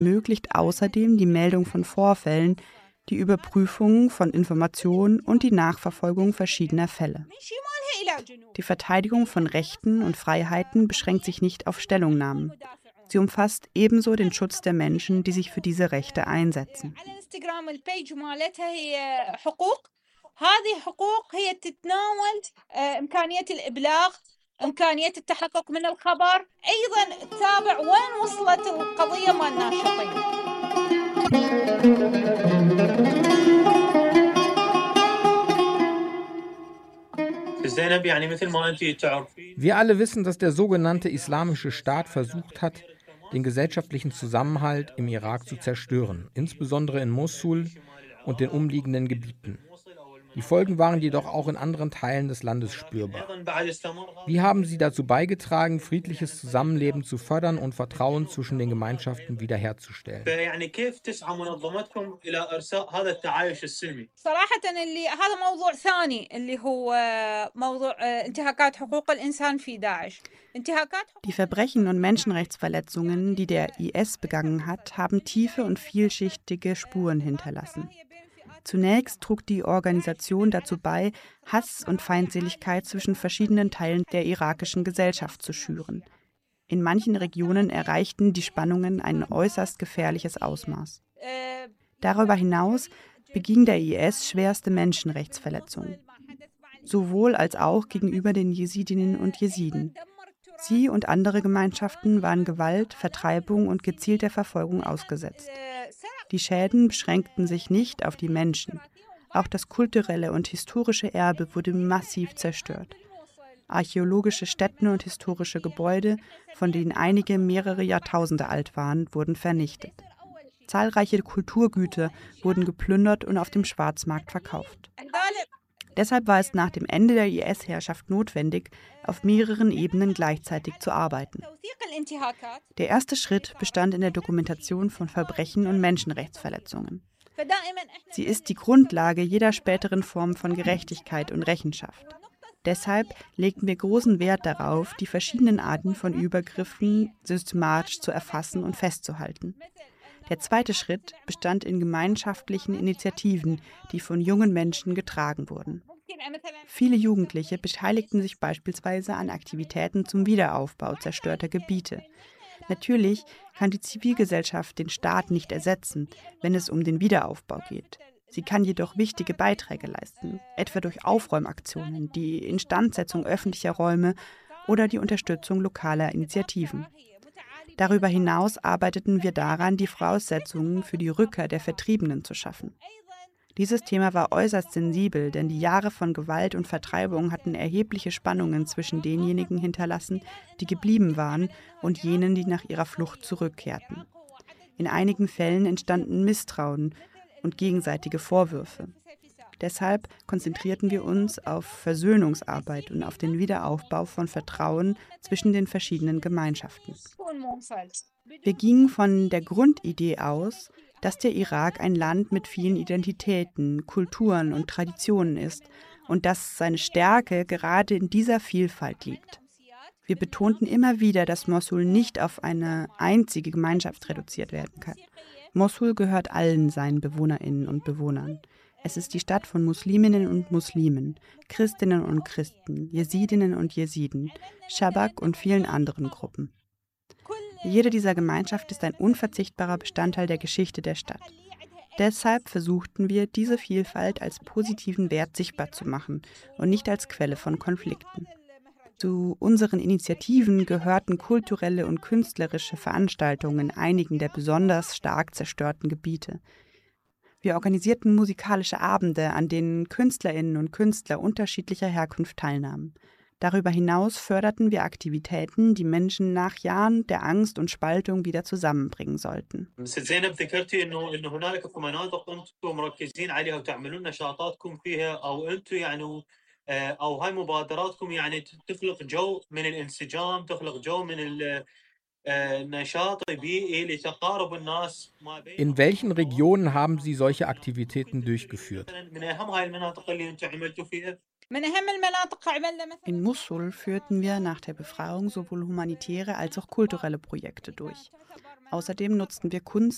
ermöglicht außerdem die Meldung von Vorfällen, die Überprüfung von Informationen und die Nachverfolgung verschiedener Fälle. Die Verteidigung von Rechten und Freiheiten beschränkt sich nicht auf Stellungnahmen. Sie umfasst ebenso den Schutz der Menschen, die sich für diese Rechte einsetzen. إمكانية التحقق من الخبر أيضا تتابع وين وصلت القضية مع الناشطين. Wir alle wissen, dass der sogenannte Islamische Staat versucht hat, den gesellschaftlichen Zusammenhalt im Irak zu zerstören, insbesondere in Mossul und den umliegenden Gebieten. Die Folgen waren jedoch auch in anderen Teilen des Landes spürbar. Wie haben Sie dazu beigetragen, friedliches Zusammenleben zu fördern und Vertrauen zwischen den Gemeinschaften wiederherzustellen? Die Verbrechen und Menschenrechtsverletzungen, die der IS begangen hat, haben tiefe und vielschichtige Spuren hinterlassen. Zunächst trug die Organisation dazu bei, Hass und Feindseligkeit zwischen verschiedenen Teilen der irakischen Gesellschaft zu schüren. In manchen Regionen erreichten die Spannungen ein äußerst gefährliches Ausmaß. Darüber hinaus beging der IS schwerste Menschenrechtsverletzungen, sowohl als auch gegenüber den Jesidinnen und Jesiden. Sie und andere Gemeinschaften waren Gewalt, Vertreibung und gezielter Verfolgung ausgesetzt. Die Schäden beschränkten sich nicht auf die Menschen. Auch das kulturelle und historische Erbe wurde massiv zerstört. Archäologische Stätten und historische Gebäude, von denen einige mehrere Jahrtausende alt waren, wurden vernichtet. Zahlreiche Kulturgüter wurden geplündert und auf dem Schwarzmarkt verkauft. Deshalb war es nach dem Ende der IS-Herrschaft notwendig, auf mehreren Ebenen gleichzeitig zu arbeiten. Der erste Schritt bestand in der Dokumentation von Verbrechen und Menschenrechtsverletzungen. Sie ist die Grundlage jeder späteren Form von Gerechtigkeit und Rechenschaft. Deshalb legten wir großen Wert darauf, die verschiedenen Arten von Übergriffen systematisch zu erfassen und festzuhalten. Der zweite Schritt bestand in gemeinschaftlichen Initiativen, die von jungen Menschen getragen wurden. Viele Jugendliche beteiligten sich beispielsweise an Aktivitäten zum Wiederaufbau zerstörter Gebiete. Natürlich kann die Zivilgesellschaft den Staat nicht ersetzen, wenn es um den Wiederaufbau geht. Sie kann jedoch wichtige Beiträge leisten, etwa durch Aufräumaktionen, die Instandsetzung öffentlicher Räume oder die Unterstützung lokaler Initiativen. Darüber hinaus arbeiteten wir daran, die Voraussetzungen für die Rückkehr der Vertriebenen zu schaffen. Dieses Thema war äußerst sensibel, denn die Jahre von Gewalt und Vertreibung hatten erhebliche Spannungen zwischen denjenigen hinterlassen, die geblieben waren, und jenen, die nach ihrer Flucht zurückkehrten. In einigen Fällen entstanden Misstrauen und gegenseitige Vorwürfe. Deshalb konzentrierten wir uns auf Versöhnungsarbeit und auf den Wiederaufbau von Vertrauen zwischen den verschiedenen Gemeinschaften. Wir gingen von der Grundidee aus, dass der Irak ein Land mit vielen Identitäten, Kulturen und Traditionen ist und dass seine Stärke gerade in dieser Vielfalt liegt. Wir betonten immer wieder, dass Mossul nicht auf eine einzige Gemeinschaft reduziert werden kann. Mossul gehört allen seinen BewohnerInnen und Bewohnern. Es ist die Stadt von Musliminnen und Muslimen, Christinnen und Christen, Jesidinnen und Jesiden, Schabak und vielen anderen Gruppen. Jede dieser Gemeinschaften ist ein unverzichtbarer Bestandteil der Geschichte der Stadt. Deshalb versuchten wir, diese Vielfalt als positiven Wert sichtbar zu machen und nicht als Quelle von Konflikten. Zu unseren Initiativen gehörten kulturelle und künstlerische Veranstaltungen in einigen der besonders stark zerstörten Gebiete. Wir organisierten musikalische Abende, an denen KünstlerInnen und Künstler unterschiedlicher Herkunft teilnahmen. Darüber hinaus förderten wir Aktivitäten, die Menschen nach Jahren der Angst und Spaltung wieder zusammenbringen sollten. In welchen Regionen haben Sie solche Aktivitäten durchgeführt? In Mossul führten wir nach der Befreiung sowohl humanitäre als auch kulturelle Projekte durch. Außerdem nutzten wir Kunst